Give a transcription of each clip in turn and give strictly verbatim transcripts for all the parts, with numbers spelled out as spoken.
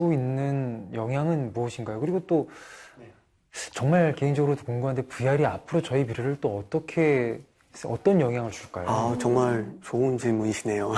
있는 영향은 무엇인가요? 그리고 또 정말 개인적으로도 궁금한데 브이알이 앞으로 저희 미래를 또 어떻게 어떤 영향을 줄까요? 아, 정말 좋은 질문이시네요.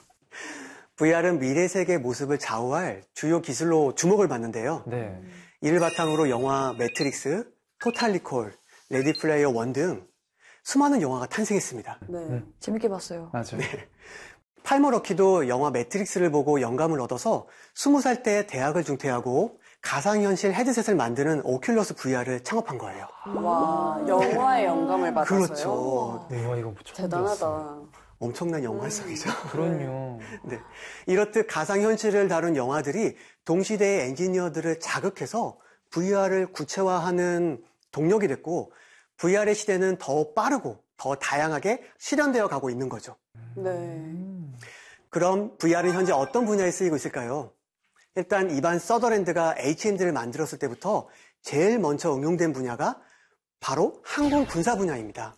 브이알은 미래 세계의 모습을 좌우할 주요 기술로 주목을 받는데요. 네. 이를 바탕으로 영화 매트릭스, 토탈 리콜, 레디 플레이어 원 등 수많은 영화가 탄생했습니다. 네, 음. 재밌게 봤어요. 맞아요. 네. 팔머 럭키도 영화 매트릭스를 보고 영감을 얻어서 스무 살 때 대학을 중퇴하고 가상현실 헤드셋을 만드는 오큘러스 브이알을 창업한 거예요. 와, 영화에 영감을 받았어요. 그렇죠. 네. 와, 이거 처음 대단하다. 들었어요. 엄청난 영화 활성이죠. 그럼요. 네. 이렇듯 가상현실을 다룬 영화들이 동시대의 엔지니어들을 자극해서 브이알을 구체화하는 동력이 됐고 브이알의 시대는 더 빠르고 더 다양하게 실현되어 가고 있는 거죠. 네. 그럼 브이알은 현재 어떤 분야에 쓰이고 있을까요? 일단 이반 서더랜드가 에이치엠디를 만들었을 때부터 제일 먼저 응용된 분야가 바로 항공 군사 분야입니다.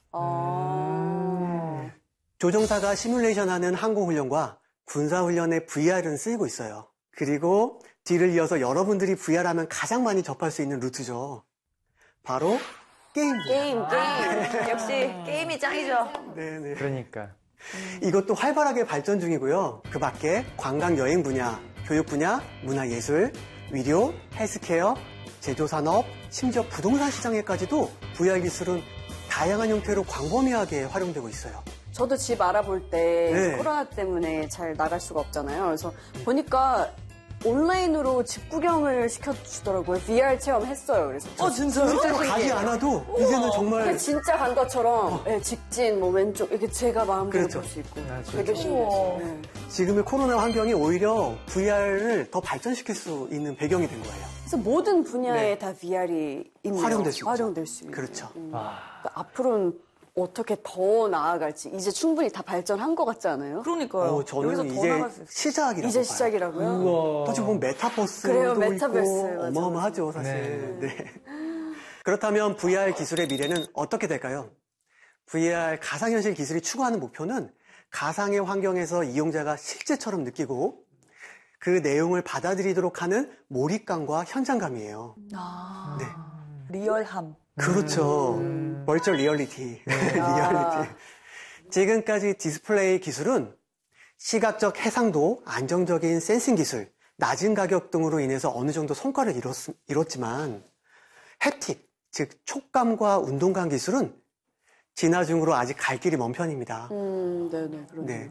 아. 조종사가 시뮬레이션하는 항공훈련과 군사훈련에 브이알은 쓰이고 있어요. 그리고 뒤를 이어서 여러분들이 브이알 하면 가장 많이 접할 수 있는 루트죠. 바로 게임. 게임, 게임. 역시 게임이 짱이죠. 네네. 그러니까. 이것도 활발하게 발전 중이고요. 그 밖에 관광 여행 분야, 교육 분야, 문화예술, 의료, 헬스케어, 제조산업, 심지어 부동산 시장에까지도 브이알 기술은 다양한 형태로 광범위하게 활용되고 있어요. 저도 집 알아볼 때 네. 코로나 때문에 잘 나갈 수가 없잖아요. 그래서 보니까 온라인으로 집 구경을 시켜주더라고요. 브이알 체험했어요. 그래서 어, 진짜요? 실제로 가지 않아도 이제는 정말 진짜 간 것처럼 네, 직진, 뭐 왼쪽 이렇게 제가 마음대로 그렇죠. 볼 수 있고 맞아요. 되게 신기했어요. 네. 지금의 코로나 환경이 오히려 브이알을 더 발전시킬 수 있는 배경이 된 거예요. 그래서 모든 분야에 네. 다 브이알이 있네요. 활용될 수 있죠. 활용될 수 있는. 그렇죠. 음. 와. 그러니까 앞으로는 어떻게 더 나아갈지 이제 충분히 다 발전한 것 같지 않아요? 그러니까요. 어, 여기서 저는 더 이제 나갈 수 있어요. 시작이라고 이제 봐요. 시작이라고요? 우와. 또 지금 보면 메타버스도 그래요, 메타버스. 있고 맞아, 어마어마하죠, 맞아. 사실. 네. 그렇다면 브이알 기술의 미래는 어떻게 될까요? 브이알 가상현실 기술이 추구하는 목표는 가상의 환경에서 이용자가 실제처럼 느끼고 그 내용을 받아들이도록 하는 몰입감과 현장감이에요. 아, 네. 리얼함. 그렇죠. 버추얼 리얼리티. 리얼리티. 지금까지 디스플레이 기술은 시각적 해상도, 안정적인 센싱 기술, 낮은 가격 등으로 인해서 어느 정도 성과를 이뤘, 이뤘지만 햅틱, 즉 촉감과 운동감 기술은 진화 중으로 아직 갈 길이 먼 편입니다. 음, 네네, 그러네요. 네.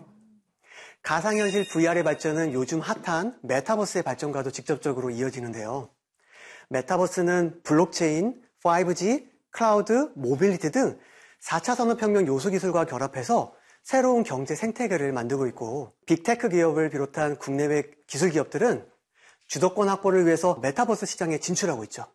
가상현실 브이알의 발전은 요즘 핫한 메타버스의 발전과도 직접적으로 이어지는데요. 메타버스는 블록체인, 파이브지, 클라우드, 모빌리티 등 사 차 산업혁명 요소 기술과 결합해서 새로운 경제 생태계를 만들고 있고 빅테크 기업을 비롯한 국내외 기술 기업들은 주도권 확보를 위해서 메타버스 시장에 진출하고 있죠.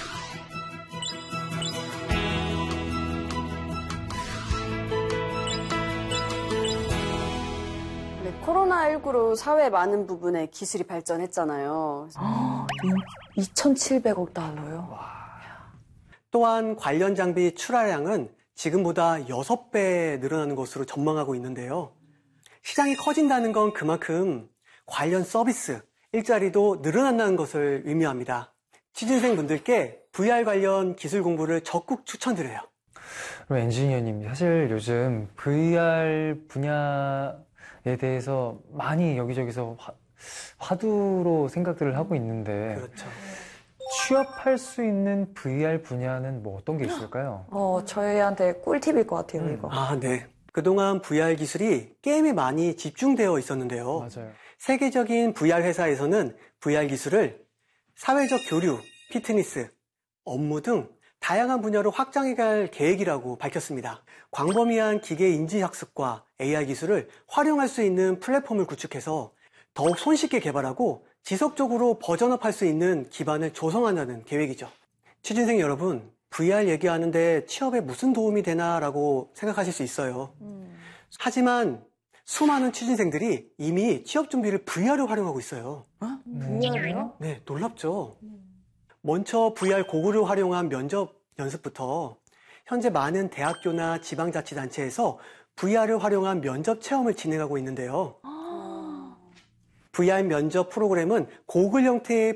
네, 코로나십구로 사회 많은 부분에 기술이 발전했잖아요. 이천칠백억 달러요? 또한 관련 장비 출하량은 지금보다 여섯 배 늘어나는 것으로 전망하고 있는데요. 시장이 커진다는 건 그만큼 관련 서비스, 일자리도 늘어난다는 것을 의미합니다. 취준생분들께 브이알 관련 기술 공부를 적극 추천드려요. 그럼 엔지니어님, 사실 요즘 브이알 분야에 대해서 많이 여기저기서 화, 화두로 생각들을 하고 있는데 그렇죠. 취업할 수 있는 브이알 분야는 뭐 어떤 게 있을까요? 어, 저희한테 꿀팁일 것 같아요, 음. 이거. 아, 네. 그동안 브이알 기술이 게임에 많이 집중되어 있었는데요. 맞아요. 세계적인 브이알 회사에서는 브이알 기술을 사회적 교류, 피트니스, 업무 등 다양한 분야로 확장해갈 계획이라고 밝혔습니다. 광범위한 기계 인지 학습과 에이아이 기술을 활용할 수 있는 플랫폼을 구축해서 더욱 손쉽게 개발하고 지속적으로 버전업할 수 있는 기반을 조성한다는 계획이죠. 취준생 여러분, 브이알 얘기하는데 취업에 무슨 도움이 되나라고 생각하실 수 있어요. 음. 하지만 수많은 취준생들이 이미 취업 준비를 브이알을 활용하고 있어요. 브이알이요? 네, 놀랍죠. 먼저 브이알 고글을 활용한 면접 연습부터 현재 많은 대학교나 지방자치단체에서 브이알을 활용한 면접 체험을 진행하고 있는데요. 브이알 면접 프로그램은 고글 형태의